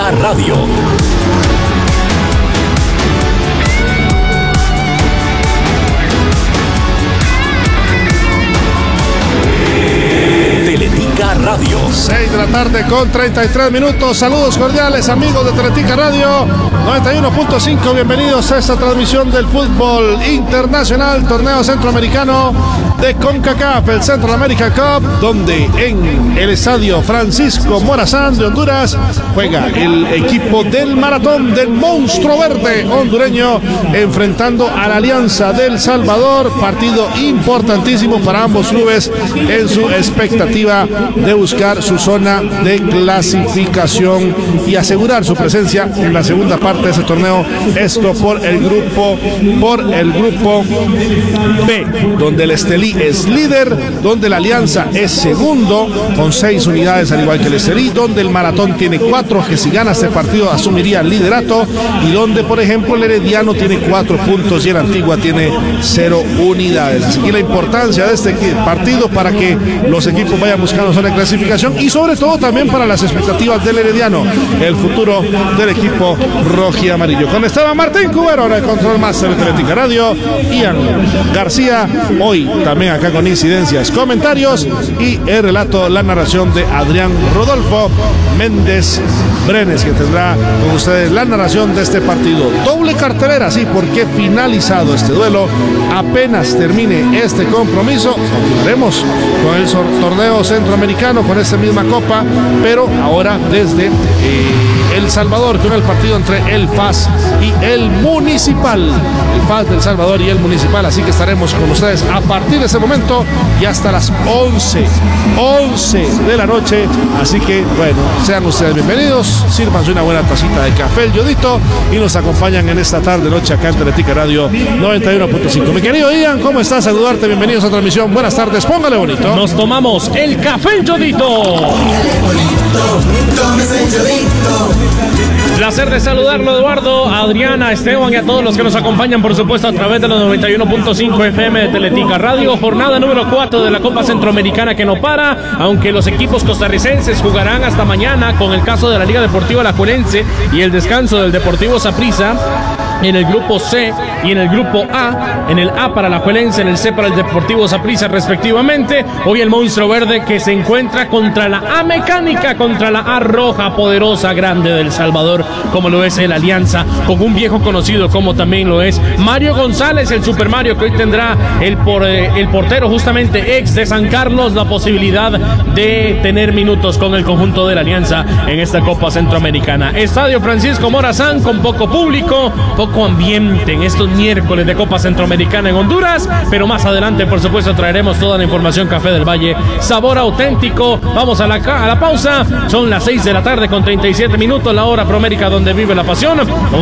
Teletica Radio. Teletica Radio. 6 de la tarde con 33 minutos. Saludos cordiales, amigos de Teletica Radio 91.5. Bienvenidos a esta transmisión del fútbol internacional, torneo centroamericano de CONCACAF, el Central America Cup, donde en el estadio Francisco Morazán de Honduras juega el equipo del Maratón del Monstruo Verde hondureño enfrentando a la Alianza del Salvador. Partido importantísimo para ambos clubes en su expectativa de buscar su zona de clasificación y asegurar su presencia en la segunda parte de ese torneo. Esto por el grupo B, donde el Estelí es líder, donde la Alianza es segundo con 6 unidades al igual que el Estelí, donde el Maratón tiene 4, que si gana este partido asumiría el liderato, y donde por ejemplo el Herediano tiene 4 puntos y el Antigua tiene 0 unidades. Así que la importancia de este partido para que los equipos vayan buscando zona de clasificación y sobre todo también para las expectativas del Herediano, el futuro del equipo rojo y amarillo. Con Esteban Martín Cubero, ahora el control máster de Teletica Radio, Ian García, hoy también acá con incidencias, comentarios y el relato, la narración de Adrián Rodolfo Méndez Brenes, que tendrá con ustedes la narración de este partido. Doble cartelera, sí, porque finalizado este duelo, apenas termine este compromiso, continuaremos con el torneo centroamericano, con esta misma copa, pero ahora desde El Salvador, con el partido entre el FAS y el Municipal, el FAS del Salvador y el Municipal. Así que estaremos con ustedes a partir de ese momento y hasta las 11 de la noche. Así que bueno, sean ustedes bienvenidos, sírvanse una buena tacita de café El Yodito y nos acompañan en esta tarde noche acá en Teletica Radio 91.5. Mi querido Ian, ¿cómo estás? Saludarte, bienvenidos a transmisión, buenas tardes, póngale bonito. Nos tomamos el café El Yodito. Placer de saludarlo, Eduardo, a Adriana, a Esteban y a todos los que nos acompañan, por supuesto, a través de los 91.5 FM de Teletica Radio. Jornada número 4 de la Copa Centroamericana que no para, aunque los equipos costarricenses jugarán hasta mañana, con el caso de la Liga Deportiva Alajuelense y el descanso del Deportivo Saprissa en el grupo C y en el grupo A, en el A para la Alajuelense, en el C para el Deportivo Saprissa respectivamente. Hoy el Monstruo Verde que se encuentra contra la A Mecánica, contra la A Roja, poderosa, grande del Salvador, como lo es el Alianza, con un viejo conocido como también lo es Mario González, el Super Mario, que hoy tendrá el portero justamente ex de San Carlos la posibilidad de tener minutos con el conjunto de la Alianza en esta Copa Centroamericana. Estadio Francisco Morazán con poco público, poco ambiente en estos miércoles de Copa Centroamericana en Honduras, pero más adelante por supuesto traeremos toda la información. Café del Valle, sabor auténtico. Vamos a la pausa, son las 6 de la tarde con 37 minutos, la hora promérica donde vive la pasión. Vamos